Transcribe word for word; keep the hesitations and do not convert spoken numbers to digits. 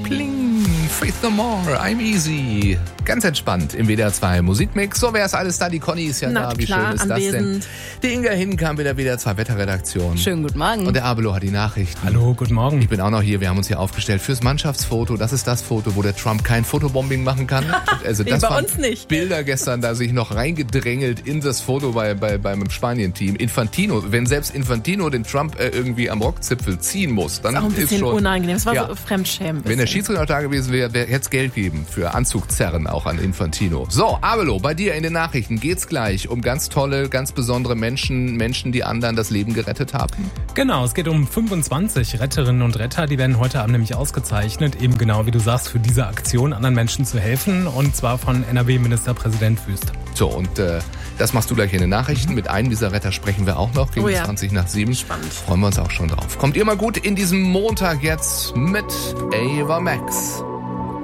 Kling, Faith No More, I'm Easy. Ganz entspannt im W D R zwei Musikmix. So, wer ist alles da? Die Conny ist ja Na, da. Wie klar, schön ist anwesend. das denn? Die Inga Hinkamp mit der W D R zwei Wetterredaktion. Schönen guten Morgen. Und der Abelo hat die Nachrichten. Hallo, guten Morgen. Ich bin auch noch hier. Wir haben uns hier aufgestellt fürs Mannschaftsfoto. Das ist das Foto, wo der Trump kein Fotobombing machen kann. Also das bei waren uns nicht. Bilder gestern, da sich noch reingedrängelt in das Foto bei, bei beim Spanien-Team. Infantino, wenn selbst Infantino den Trump äh, irgendwie am Rockzipfel ziehen muss, dann Auch ein ist bisschen schon unangenehm. Es war ja. so Fremdschämen. Wenn der Schiedsrichter noch da gewesen wäre, hätte es Geld geben für Anzugzerren auch an Infantino. So, Abelo, bei dir in den Nachrichten geht's gleich um ganz tolle, ganz besondere Menschen, Menschen, die anderen das Leben gerettet haben. Genau, es geht um fünfundzwanzig Retterinnen und Retter, die werden heute Abend nämlich ausgezeichnet, eben genau wie du sagst, für diese Aktion anderen Menschen zu helfen, und zwar von N R W-Ministerpräsident Wüst. So, und äh, das machst du gleich in den Nachrichten. Mit einem dieser Retter sprechen wir auch noch gegen Oh ja. zwanzig nach sieben. Spannend. Freuen wir uns auch schon drauf. Kommt ihr mal gut in diesem Montag jetzt mit Ava Max.